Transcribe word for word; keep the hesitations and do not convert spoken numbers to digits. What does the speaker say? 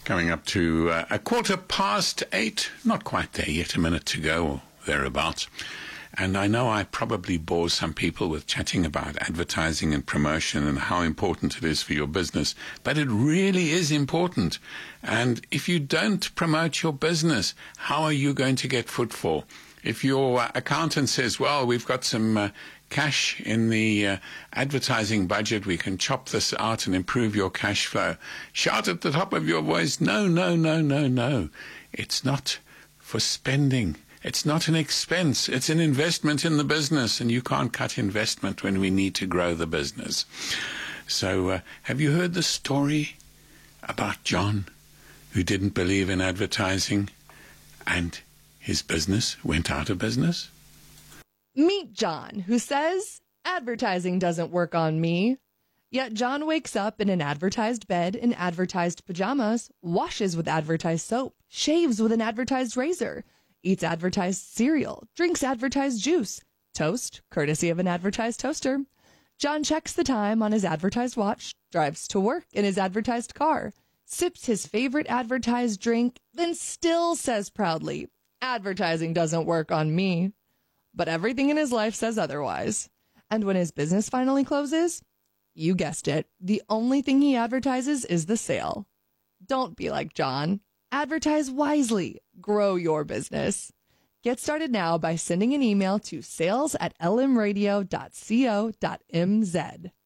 Coming up to uh, a quarter past eight, not quite there yet, a minute to go or thereabouts. And I know I probably bore some people with chatting about advertising and promotion and how important it is for your business, but it really is important. And if you don't promote your business, how are you going to get footfall? If your uh, accountant says, well, we've got some uh, cash in the uh, advertising budget, we can chop this out and improve your cash flow, shout at the top of your voice, no, no, no, no, no. It's not for spending. It's not an expense. It's an investment in the business, and you can't cut investment when we need to grow the business. So uh, have you heard the story about John, who didn't believe in advertising and his business went out of business? Meet John, who says, advertising doesn't work on me. Yet John wakes up in an advertised bed in advertised pajamas, washes with advertised soap, shaves with an advertised razor, eats advertised cereal, drinks advertised juice, toast, courtesy of an advertised toaster. John checks the time on his advertised watch, drives to work in his advertised car, sips his favorite advertised drink, then still says proudly, advertising doesn't work on me. But everything in his life says otherwise. And when his business finally closes, you guessed it, the only thing he advertises is the sale. Don't be like John. Advertise wisely. Grow your business. Get started now by sending an email to sales at lmradio dot co dot m z.